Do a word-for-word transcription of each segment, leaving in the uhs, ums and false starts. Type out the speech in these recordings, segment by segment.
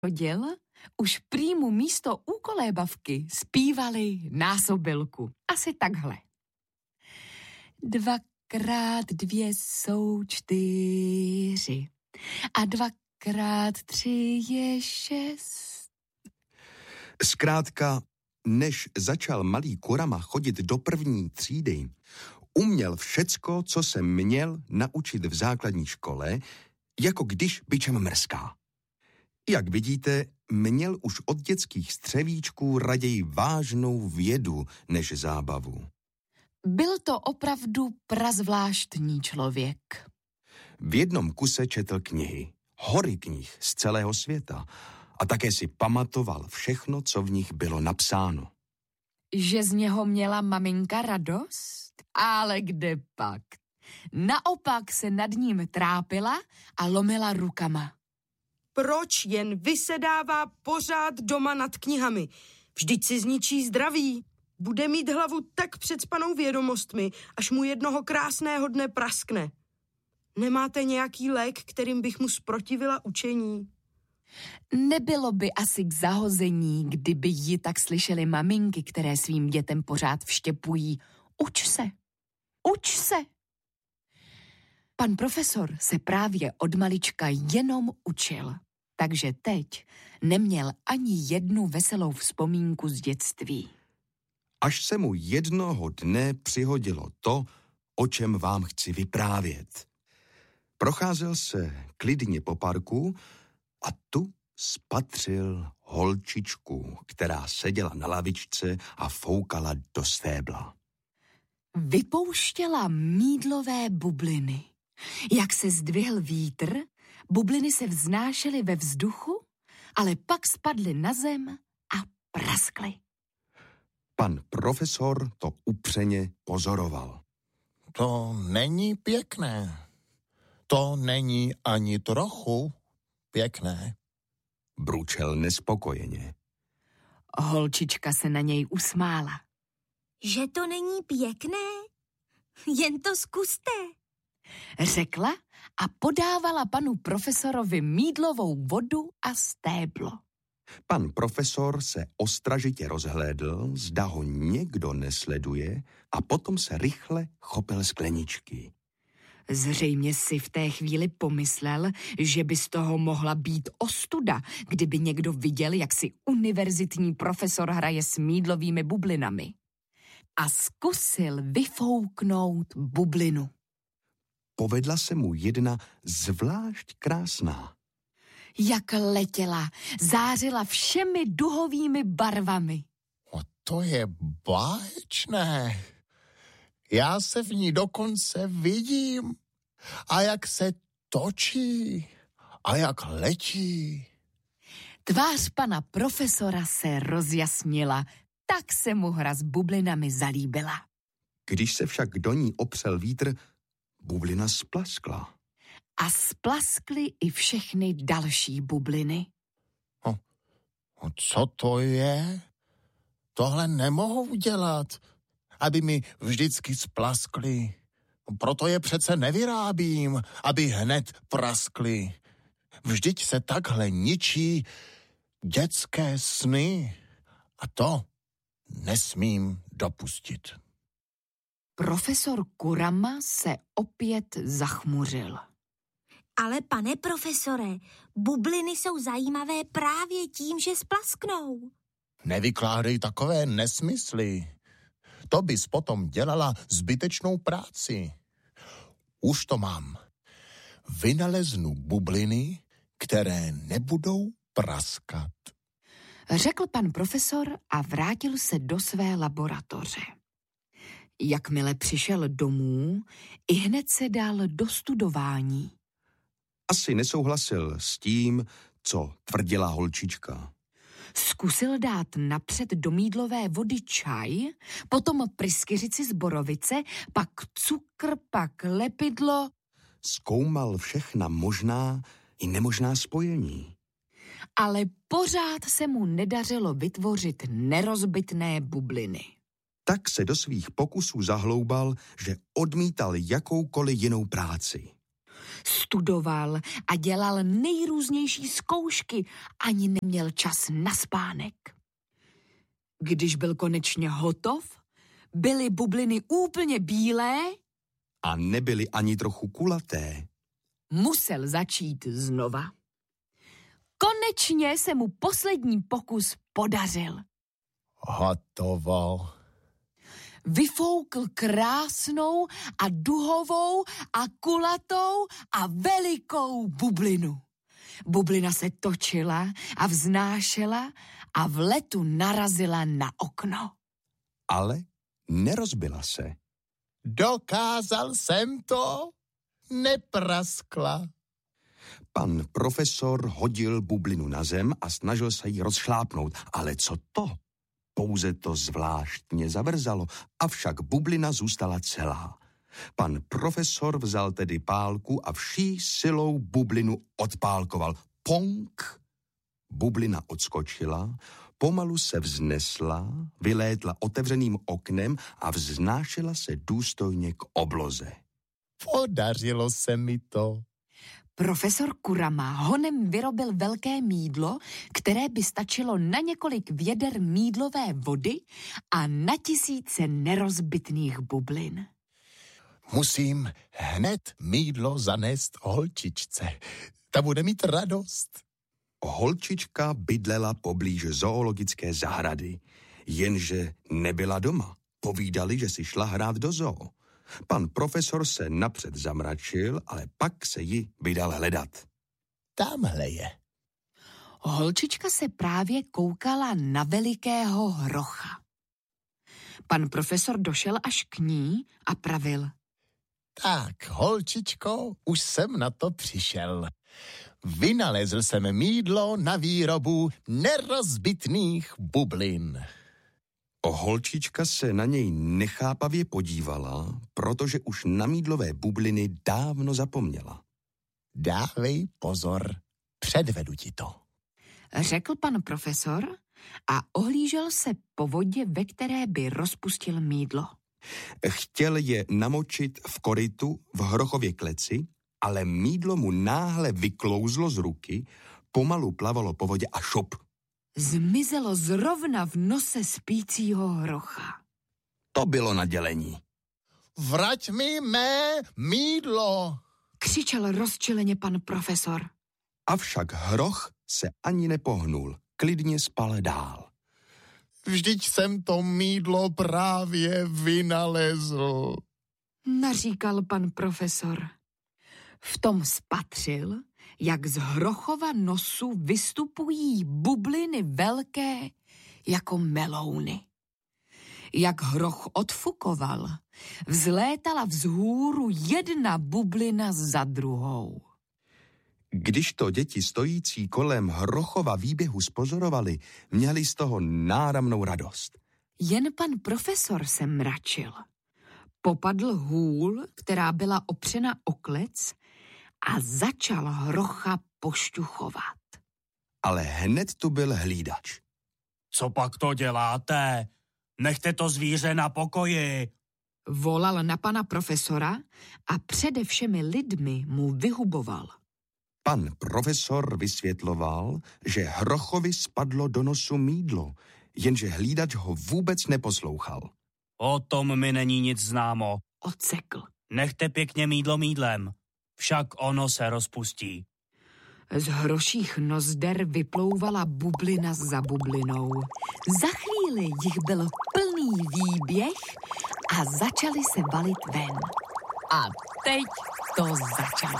chodil, už prý mu místo úkolébavky zpívali násobilku. Asi takhle. Dvakrát dvě jsou čtyři a dvakrát tři je šest. Zkrátka, než začal malý Kurama chodit do první třídy, uměl všecko, co se měl naučit v základní škole, jako když bičem mrská. Jak vidíte, měl už od dětských střevíčků raději vážnou vědu než zábavu. Byl to opravdu prazvláštní člověk. V jednom kuse četl knihy, hory knih z celého světa a také si pamatoval všechno, co v nich bylo napsáno. Že z něho měla maminka radost? Ale kde pak? Naopak se nad ním trápila a lomila rukama. Proč jen vysedává pořád doma nad knihami? Vždyť si zničí zdraví. Bude mít hlavu tak předspanou vědomostmi, až mu jednoho krásného dne praskne. Nemáte nějaký lék, kterým bych mu zprotivila učení? Nebylo by asi k zahození, kdyby ji tak slyšely maminky, které svým dětem pořád vštěpují. Uč se, uč se. Pan profesor se právě od malička jenom učil, takže teď neměl ani jednu veselou vzpomínku z dětství. Až se mu jednoho dne přihodilo to, o čem vám chci vyprávět. Procházel se klidně po parku a tu spatřil holčičku, která seděla na lavičce a foukala do stébla. Vypouštěla mýdlové bubliny. Jak se zdvihl vítr, bubliny se vznášely ve vzduchu, ale pak spadly na zem a praskly. Pan profesor to upřeně pozoroval. To není pěkné. To není ani trochu pěkné, bručel nespokojeně. Holčička se na něj usmála. Že to není pěkné? Jen to zkuste, řekla a podávala panu profesorovi mýdlovou vodu a stéblo. Pan profesor se ostražitě rozhlédl, zda ho někdo nesleduje, a potom se rychle chopil skleničky. Zřejmě si v té chvíli pomyslel, že by z toho mohla být ostuda, kdyby někdo viděl, jak si univerzitní profesor hraje s mýdlovými bublinami. A zkusil vyfouknout bublinu. Povedla se mu jedna zvlášť krásná. Jak letěla, zářila všemi duhovými barvami. O, to je báječné. Já se v ní dokonce vidím. A jak se točí. A jak letí. Tvář pana profesora se rozjasnila, tak se mu hra s bublinami zalíbila. Když se však do ní opřel vítr, bublina splaskla. A splaskly i všechny další bubliny. O, o, co to je? Tohle nemohu udělat, aby mi vždycky splaskly. Proto je přece nevyrábím, aby hned praskly. Vždyť se takhle ničí dětské sny. A to nesmím dopustit. Profesor Kurama se opět zachmuřil. Ale pane profesore, bubliny jsou zajímavé právě tím, že splasknou. Nevykládej takové nesmysly. To bys potom dělala zbytečnou práci. Už to mám. Vynaleznu bubliny, které nebudou praskat. Řekl pan profesor a vrátil se do své laboratoře. Jakmile přišel domů, ihned se dal do studování. Asi nesouhlasil s tím, co tvrdila holčička. Zkusil dát napřed do mýdlové vody čaj, potom pryskyřici z borovice, pak cukr, pak lepidlo. Zkoumal všechna možná i nemožná spojení. Ale pořád se mu nedařilo vytvořit nerozbitné bubliny. Tak se do svých pokusů zahloubal, že odmítal jakoukoliv jinou práci. Studoval a dělal nejrůznější zkoušky, ani neměl čas na spánek. Když byl konečně hotov, byly bubliny úplně bílé a nebyly ani trochu kulaté. Musel začít znova. Konečně se mu poslední pokus podařil. Hotovo. Vyfoukl krásnou a duhovou a kulatou a velikou bublinu. Bublina se točila a vznášela a v letu narazila na okno. Ale nerozbila se. Dokázal jsem to, nepraskla. Pan profesor hodil bublinu na zem a snažil se jí rozšlápnout. Ale co to? Pouze to zvláštně zavrzalo, avšak bublina zůstala celá. Pan profesor vzal tedy pálku a vší silou bublinu odpálkoval. Ponk! Bublina odskočila, pomalu se vznesla, vylétla otevřeným oknem a vznášela se důstojně k obloze. Podařilo se mi to. Profesor Kurama honem vyrobil velké mýdlo, které by stačilo na několik věder mýdlové vody a na tisíce nerozbitných bublin. Musím hned mýdlo zanést holčičce. Ta bude mít radost. Holčička bydlela poblíž zoologické zahrady, jenže nebyla doma. Povídali, že si šla hrát do zoo. Pan profesor se napřed zamračil, ale pak se ji vydal hledat. Tamhle je. Holčička se právě koukala na velikého hrocha. Pan profesor došel až k ní a pravil. Tak, holčičko, už jsem na to přišel. Vynalezl jsem mýdlo na výrobu nerozbitných bublin. Holčička se na něj nechápavě podívala, protože už na mýdlové bubliny dávno zapomněla. Dávej pozor, předvedu ti to. Řekl pan profesor a ohlížel se po vodě, ve které by rozpustil mýdlo. Chtěl je namočit v korytu v hrochově kleci, ale mýdlo mu náhle vyklouzlo z ruky, pomalu plavalo po vodě a šup. Zmizelo zrovna v nose spícího hrocha. To bylo nadělení. Vrať mi mé mýdlo! Křičel rozčileně pan profesor. Avšak hroch se ani nepohnul, klidně spal dál. Vždyť jsem to mýdlo právě vynalezl, naříkal pan profesor. V tom spatřil, jak z hrochova nosu vystupují bubliny velké jako melouny. Jak hroch odfukoval, vzlétala vzhůru jedna bublina za druhou. Když to děti stojící kolem hrochova výběhu spozorovali, měli z toho náramnou radost. Jen pan profesor se mračil. Popadl hůl, která byla opřena o klec, a začal hrocha pošťuchovat. Ale hned tu byl hlídač. Co pak to děláte? Nechte to zvíře na pokoji. Volal na pana profesora a přede všemi lidmi mu vyhuboval. Pan profesor vysvětloval, že hrochovi spadlo do nosu mýdlo, jenže hlídač ho vůbec neposlouchal. O tom mi není nic známo. Odsekl. Nechte pěkně mýdlo mýdlem, však ono se rozpustí. Z hroších nozder vyplouvala bublina za bublinou. Za chvíli jich byl plný výběh a začali se valit ven. A teď to začalo.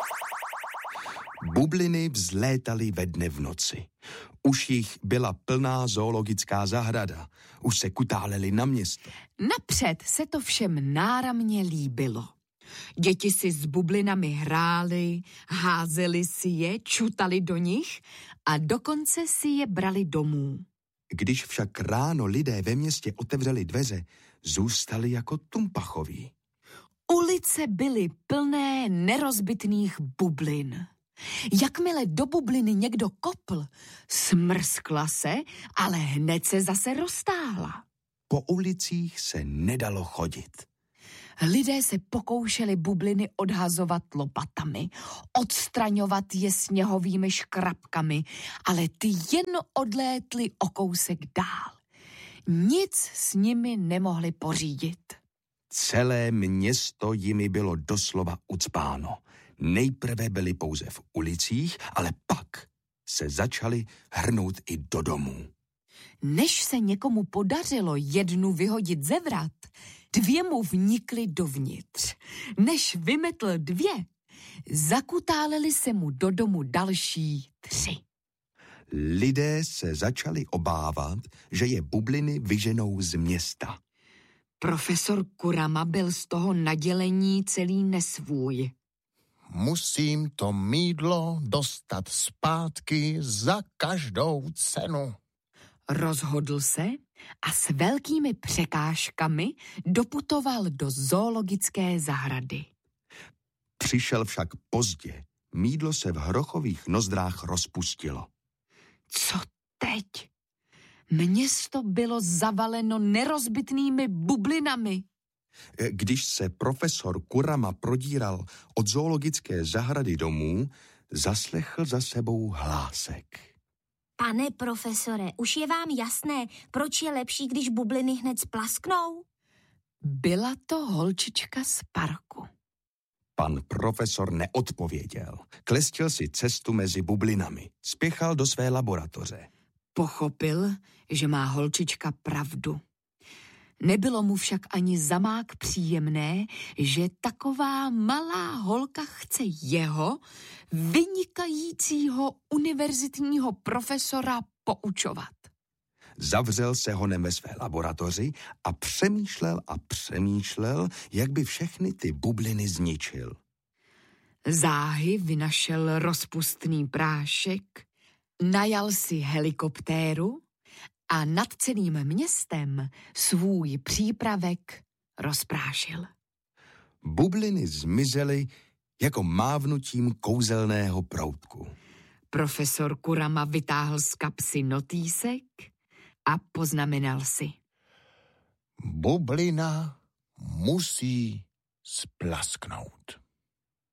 Bubliny vzlétaly ve dne v noci. Už jich byla plná zoologická zahrada. Už se kutáleli na město. Napřed se to všem náramně líbilo. Děti si s bublinami hrály, házeli si je, čutali do nich a dokonce si je brali domů. Když však ráno lidé ve městě otevřeli dveře, zůstali jako tumpachoví. Ulice byly plné nerozbitných bublin. Jakmile do bubliny někdo kopl, smrskla se, ale hned se zase roztáhla. Po ulicích se nedalo chodit. Lidé se pokoušeli bubliny odhazovat lopatami, odstraňovat je sněhovými škrabkami, ale ty jen odlétly o kousek dál. Nic s nimi nemohli pořídit. Celé město jimi bylo doslova ucpáno. Nejprve byli pouze v ulicích, ale pak se začali hrnout i do domů. Než se někomu podařilo jednu vyhodit ze vrat, dvě mu vnikly dovnitř. Než vymetl dvě, zakutáleli se mu do domu další tři. Lidé se začali obávat, že je bubliny vyženou z města. Profesor Kurama byl z toho nadělení celý nesvůj. Musím to mýdlo dostat zpátky za každou cenu. Rozhodl se a s velkými překážkami doputoval do zoologické zahrady. Přišel však pozdě. Mýdlo se v hrochových nozdrách rozpustilo. Co teď? Město bylo zavaleno nerozbitnými bublinami. Když se profesor Kurama prodíral od zoologické zahrady domů, zaslechl za sebou hlásek. Pane profesore, už je vám jasné, proč je lepší, když bubliny hned splasknou? Byla to holčička z parku. Pan profesor neodpověděl. Klestil si cestu mezi bublinami. Spěchal do své laboratoře. Pochopil, že má holčička pravdu. Nebylo mu však ani zamák příjemné, že taková malá holka chce jeho, vynikajícího univerzitního profesora, poučovat. Zavřel se honem ve své laboratoři a přemýšlel a přemýšlel, jak by všechny ty bubliny zničil. Záhy vynašel rozpustný prášek, najal si helikoptéru a nad celým městem svůj přípravek rozprášil. Bubliny zmizely jako mávnutím kouzelného proutku. Profesor Kurama vytáhl z kapsy notýsek a poznamenal si. Bublina musí splasknout.